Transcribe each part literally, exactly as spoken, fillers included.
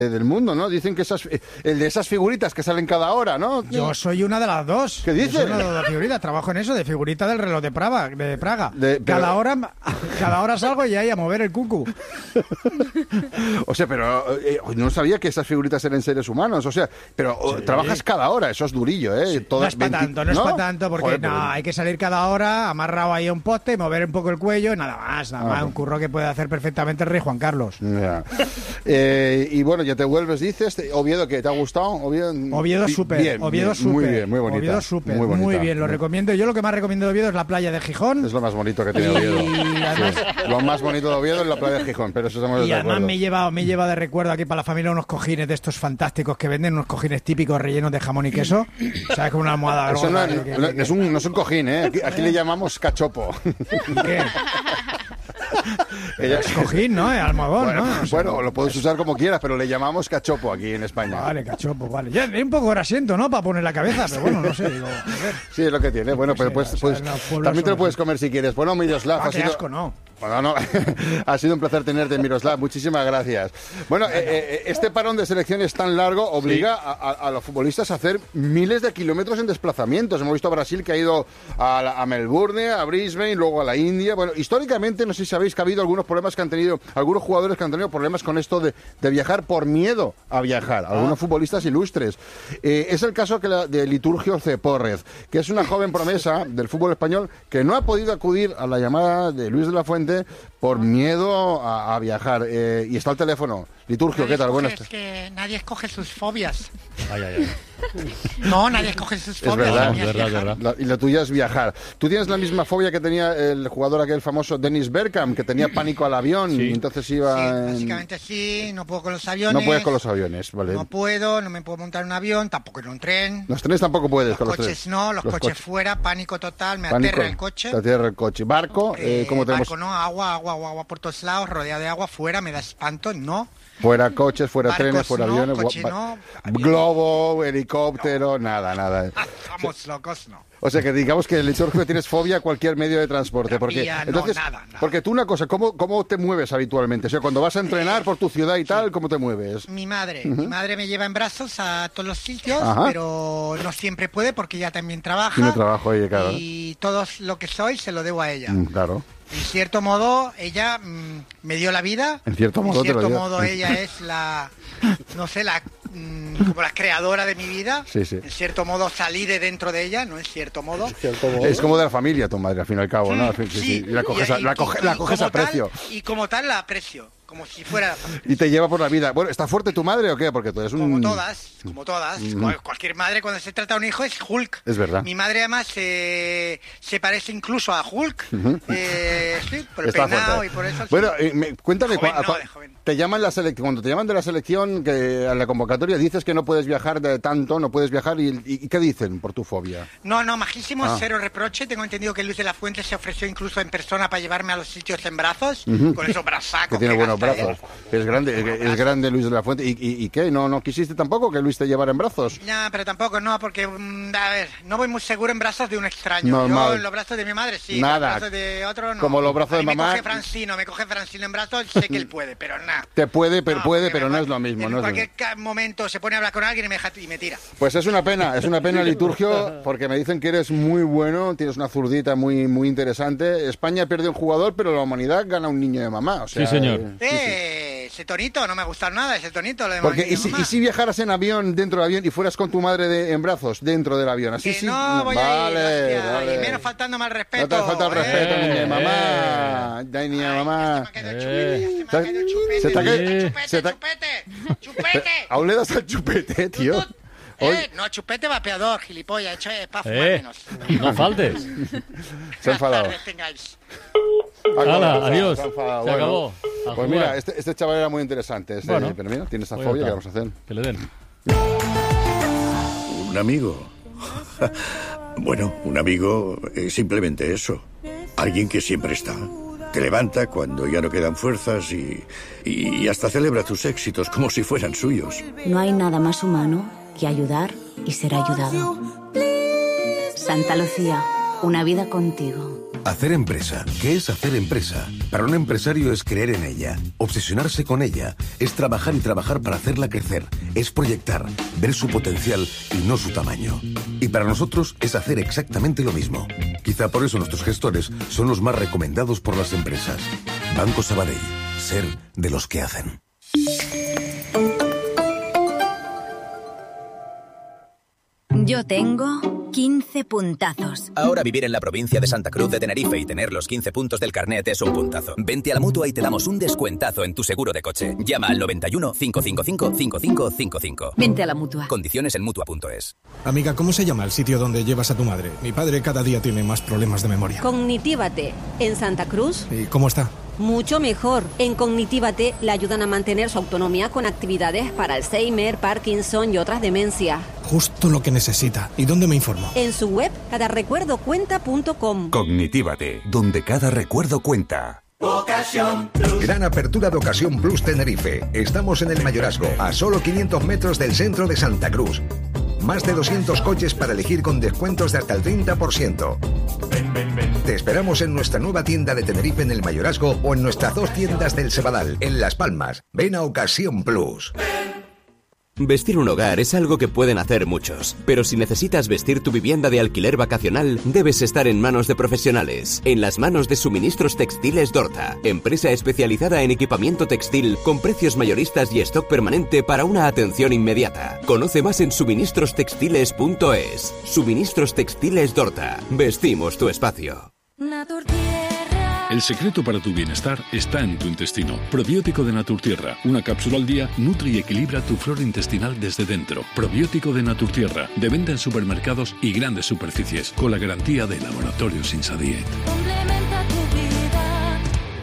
del mundo, ¿no? Dicen que esas, el de esas figuritas que salen cada hora, ¿no? Yo soy una de las dos. ¿Qué dices? Yo soy una de las figuritas, trabajo en eso, de figurita del reloj de Praga. De Praga. De, pero... cada, hora, cada hora salgo y ahí a mover el cucu. O sea, pero eh, no sabía que esas figuritas eran seres humanos, o sea, pero sí. Trabajas cada hora, eso es durillo, ¿eh? Sí. Todas no es para tanto, no, ¿no? es para tanto, porque Joder, no, pero... hay que salir cada hora, amarrado ahí a un poste, mover un poco el cuello, nada más, nada ah, más, un curro que puede hacer perfectamente el rey Juan Carlos. Yeah. eh, y bueno, ya te vuelves, dices, Oviedo, ¿qué? ¿Te ha gustado? Oviedo, Oviedo súper, Oviedo súper. Muy bien, muy bonita. Oviedo súper, muy, muy bien, lo muy... recomiendo. Yo lo que más recomiendo de Oviedo es la playa de Gijón. Es lo más bonito que tiene Oviedo. Y además... sí. Lo más bonito de Oviedo es la playa de Gijón, pero eso estamos de Y además acuerdo. me lleva, me lleva de recuerdo aquí para la familia unos cojines de estos fantásticos que venden, unos cojines típicos rellenos de jamón y queso. ¿Sabes? Con una almohada. Eso no, que, no, que, no, que, es un, no es un cojín, ¿eh? Aquí, aquí le llamamos cachopo. ¿Qué? Ella... Es cojín, ¿no? Es almohadón, bueno, ¿no? O sea, bueno, lo puedes usar como quieras, pero le llamamos cachopo aquí en España. Vale, cachopo, vale. Ya hay un poco grasiento, ¿no? Para poner la cabeza, pero bueno, no sé. Digo, a ver. Sí, es lo que tiene. Bueno, no pero sé, pues, pues también te lo puedes comer si quieres. Bueno, Miroslav, ah, ha sido... asco, no. Bueno, no, ha sido un placer tenerte, Miroslav. Muchísimas gracias. Bueno, eh, eh, este parón de selecciones tan largo obliga sí. a, a, a los futbolistas a hacer miles de kilómetros en desplazamientos. Hemos visto a Brasil que ha ido a, la, a Melbourne, a Brisbane, luego a la India. Bueno, históricamente, no sé si sabéis que ha habido algunos problemas que han tenido, algunos jugadores que han tenido problemas con esto de, de viajar por miedo a viajar. Algunos ah. futbolistas ilustres. Eh, es el caso que la, de Liturgio Cepórrez, que es una joven promesa del fútbol español que no ha podido acudir a la llamada de Luis de la Fuente por miedo a, a viajar. Eh, y está el teléfono. Liturgio, nadie ¿qué tal? Buenas. Es que nadie escoge sus fobias. Ay, ay, ay. No, nadie escoge sus fobias. Es verdad, es verdad, es verdad. La, y la tuya es viajar. Tú tienes la misma fobia que tenía el jugador aquel famoso Dennis Bergkamp, que tenía pánico al avión sí. y entonces iba... Sí, en... básicamente sí, no puedo con los aviones. No puedes con los aviones, vale. No puedo, no me puedo montar en un avión, tampoco en un tren. Los trenes tampoco puedes los con los coches trenes. no, los, los coches, coches fuera, pánico total, me pánico, aterra el coche. Te aterra el coche. Barco, eh, ¿cómo tenemos? Barco no, agua, agua, agua, agua por todos lados, rodeado de agua, fuera, me da espanto, no. Fuera coches, fuera Barcos trenes, fuera no, aviones, coche ba- no, globo, helicóptero, no. nada, nada. Estamos locos, no. O sea, que digamos que el Liturgio tienes fobia a cualquier medio de transporte. Porque, no, entonces, nada, nada. Porque tú una cosa, ¿cómo, ¿cómo te mueves habitualmente? O sea, cuando vas a entrenar por tu ciudad y tal, ¿cómo te mueves? Mi madre, uh-huh. mi madre me lleva en brazos a todos los sitios, Ajá. pero no siempre puede porque ella también trabaja. Tiene trabajo ella, claro. Y todo lo que soy se lo debo a ella. Mm, claro. En cierto modo, ella mmm, me dio la vida. En cierto modo, en cierto te lo modo ella es la, no sé, la mmm, como la creadora de mi vida. Sí, sí. En cierto modo salí de dentro de ella, no en cierto modo. Es como de la familia tu madre, al fin y al cabo, ¿no? Sí, sí, sí. Y la coges, y, a, la coge, y, la coges y a precio. Tal, y como tal la aprecio. Como si fuera... Y te lleva por la vida. Bueno, ¿está fuerte tu madre o qué? Porque tú eres un... Como todas, como todas. Mm. Cualquier madre cuando se trata de un hijo es Hulk. Es verdad. Mi madre además eh, se parece incluso a Hulk. Uh-huh. eh, sí, por el Está peinado fuerte. Y por eso... Bueno, eh, me, cuéntame... Joven, cua, no, cua, de joven. Te llaman la selección, cuando te llaman de la selección, que a la convocatoria dices que no puedes viajar de tanto, no puedes viajar, ¿y, y, y qué dicen por tu fobia? No, no, majísimo, ah. cero reproche. Tengo entendido que Luis de la Fuente se ofreció incluso en persona para llevarme a los sitios en brazos, uh-huh. con esos brazacos. Que tiene que buenos gasta, brazos. ¿eh? Es grande, es, es grande Luis de la Fuente. ¿Y, y, y qué? ¿No, ¿No quisiste tampoco que Luis te llevara en brazos? No, pero tampoco, no, porque, a ver, no voy muy seguro en brazos de un extraño. Normal. Yo en los brazos de mi madre sí, nada. en los brazos de otro no. Como los brazos de me mamá. Me coge Francino, me coge Francino en brazos, sé que él puede, pero nada. Te puede, pero no, puede, pero me, no es lo mismo. En no cualquier es momento se pone a hablar con alguien y me, y me tira. Pues es una pena, es una pena, Liturgio, porque me dicen que eres muy bueno, tienes una zurdita muy muy interesante. España pierde un jugador, pero la humanidad gana un niño de mamá. O sea, sí, señor. Eh, sí, sí. Ese tonito, no me gusta nada, ese tonito. Lo de porque, y, si, ¿Y si viajaras en avión, dentro del avión, y fueras con tu madre de, en brazos, dentro del avión? Así que sí. No, voy vale, a ir, hostia, vale. Y menos faltándome al respeto. No te falta el respeto, eh, niña de mamá. Eh, niña de mamá. Se te ha caído el chupete. Se te ha caído el chupete. Chupete, chupete. Aún le das al chupete, tío. Eh, no, chupete vapeador, gilipollas, hecho es para fumar eh, menos. No faltes. Se ha enfadado. Hala, adiós. Se, se bueno, acabó. Pues jugar. Mira, este, este chaval era muy interesante. Este, bueno, pero mira, tiene esta pues fobia, ¿qué vamos a hacer? Que le den. Un amigo. Bueno, un amigo es simplemente eso. Alguien que siempre está. Te levanta cuando ya no quedan fuerzas y, y hasta celebra tus éxitos como si fueran suyos. No hay nada más humano que ayudar y ser ayudado. Santa Lucía, una vida contigo. Hacer empresa. ¿Qué es hacer empresa? Para un empresario es creer en ella, obsesionarse con ella, es trabajar y trabajar para hacerla crecer, es proyectar, ver su potencial y no su tamaño. Y para nosotros es hacer exactamente lo mismo. Quizá por eso nuestros gestores son los más recomendados por las empresas. Banco Sabadell. Ser de los que hacen. Yo tengo quince puntazos. Ahora vivir en la provincia de Santa Cruz de Tenerife y tener los quince puntos del carnet es un puntazo. Vente a la Mutua y te damos un descuentazo en tu seguro de coche. Llama al noventa y uno, cinco cinco cinco, cinco cinco cinco cinco. Vente a la Mutua. Condiciones en Mutua punto es. Amiga, ¿cómo se llama el sitio donde llevas a tu madre? Mi padre cada día tiene más problemas de memoria. Cognitívate. ¿En Santa Cruz? ¿Y cómo está? Mucho mejor. En Cognitívate le ayudan a mantener su autonomía con actividades para Alzheimer, Parkinson y otras demencias. Justo lo que necesita. ¿Y dónde me informo? En su web, cada recuerdo cuenta punto com. Cognitívate, donde cada recuerdo cuenta. Ocasión Plus. Gran apertura de Ocasión Plus Tenerife. Estamos en el Mayorazgo, a solo quinientos metros del centro de Santa Cruz. Más de doscientos coches para elegir con descuentos de hasta el treinta por ciento. Ven, ven, ven. Te esperamos en nuestra nueva tienda de Tenerife en el Mayorazgo o en nuestras dos tiendas del Cebadal, en Las Palmas. Ven a Ocasión Plus. Vestir un hogar es algo que pueden hacer muchos, pero si necesitas vestir tu vivienda de alquiler vacacional, debes estar en manos de profesionales, en las manos de Suministros Textiles Dorta, empresa especializada en equipamiento textil con precios mayoristas y stock permanente para una atención inmediata. Conoce más en suministros textiles punto es. Suministros Textiles Dorta. Vestimos tu espacio. El secreto para tu bienestar está en tu intestino. Probiótico de Naturtierra. Una cápsula al día nutre y equilibra tu flora intestinal desde dentro. Probiótico de Naturtierra. De venta en supermercados y grandes superficies. Con la garantía de Laboratorios Insadiet. Complementa tu vida.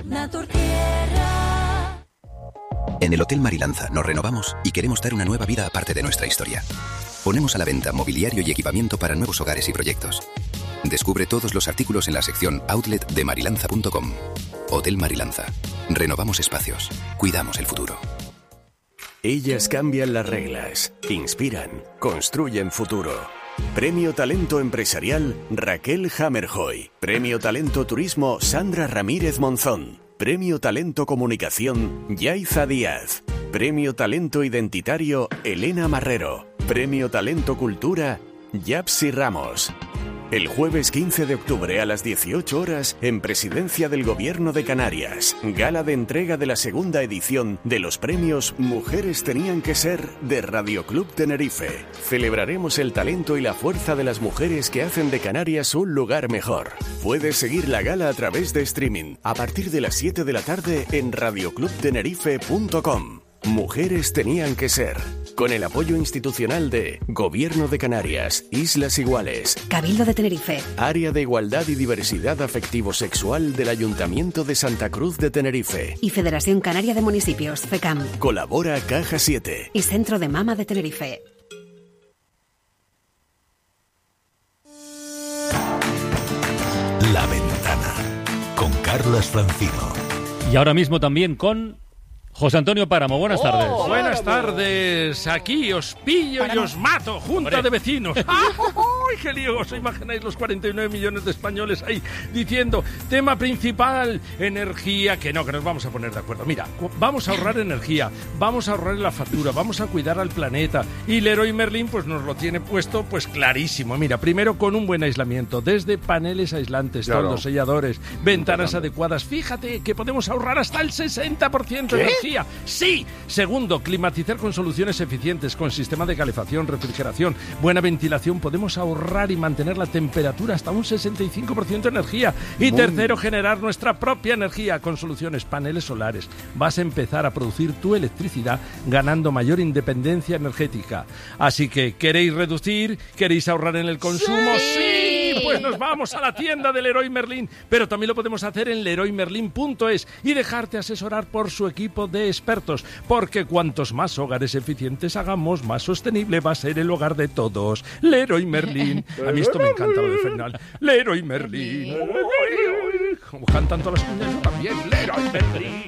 Naturtierra. En el Hotel Marilanza nos renovamos y queremos dar una nueva vida aparte de nuestra historia. Ponemos a la venta mobiliario y equipamiento para nuevos hogares y proyectos. Descubre todos los artículos en la sección Outlet de marilanza punto com. Hotel Marilanza. Renovamos espacios. Cuidamos el futuro. Ellas cambian las reglas, inspiran, construyen futuro. Premio Talento Empresarial Raquel Hammerjoy. Premio Talento Turismo Sandra Ramírez Monzón. Premio Talento Comunicación Yaiza Díaz. Premio Talento Identitario Elena Marrero. Premio Talento Cultura Yapsi Ramos. El jueves quince de octubre a las dieciocho horas en Presidencia del Gobierno de Canarias, gala de entrega de la segunda edición de los premios Mujeres Tenían que Ser de Radio Club Tenerife. Celebraremos el talento y la fuerza de las mujeres que hacen de Canarias un lugar mejor. Puedes seguir la gala a través de streaming a partir de las siete de la tarde en radio club tenerife punto com. Mujeres Tenían que Ser, con el apoyo institucional de Gobierno de Canarias, Islas Iguales, Cabildo de Tenerife, Área de Igualdad y Diversidad Afectivo-Sexual del Ayuntamiento de Santa Cruz de Tenerife y Federación Canaria de Municipios, FECAM. Colabora Caja siete y Centro de Mama de Tenerife. La Ventana, con Carlos Francino. Y ahora mismo también con José Antonio Páramo. Buenas oh, tardes. Buenas tardes. Aquí os pillo Páramo. Y os mato. Junta Hombre. De vecinos. ¡Ay, qué lío! ¿Os imagináis los cuarenta y nueve millones de españoles ahí diciendo tema principal, energía? Que no, que nos vamos a poner de acuerdo. Mira, vamos a ahorrar energía, vamos a ahorrar en la factura, vamos a cuidar al planeta. Y Leroy Merlin pues nos lo tiene puesto pues clarísimo. Mira, primero con un buen aislamiento, desde paneles aislantes, claro. Toldos, selladores, ventanas adecuadas. Fíjate que podemos ahorrar hasta el sesenta por ciento de energía. Sí. Segundo, climatizar con soluciones eficientes, con sistema de calefacción, refrigeración, buena ventilación. Podemos ahorrar y mantener la temperatura hasta un sesenta y cinco por ciento de energía. Y Boom. Tercero, generar nuestra propia energía con soluciones paneles solares. Vas a empezar a producir tu electricidad ganando mayor independencia energética. Así que, ¿queréis reducir? ¿Queréis ahorrar en el consumo? ¡Sí! ¡Sí! Pues nos vamos a la tienda del Leroy Merlin, pero también lo podemos hacer en leroy merlin punto es y dejarte asesorar por su equipo de expertos, porque cuantos más hogares eficientes hagamos, más sostenible va a ser el hogar de todos. Leroy Merlin. A mí esto me encanta lo del final. Leroy Merlin. Como cantan todas las cuñas, yo también. Leroy Merlin.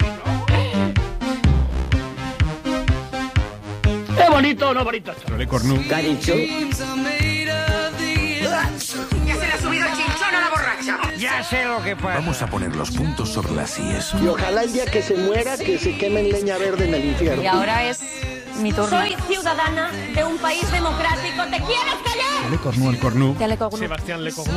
¡Qué bonito, no bonito! Le cornú. ¿Qué ha dicho? Ya se le ha subido el chinchón a la borracha. Ya sé lo que pasa. Vamos a poner los puntos sobre las íes. Y ojalá el día que se muera, que se queme en leña verde en el infierno. Y ahora es mi turno. Soy ciudadana de un país democrático. ¿Te quieres callar? Le Cornu, el Cornu. Ya le Cornu. Sebastián Le Cornu.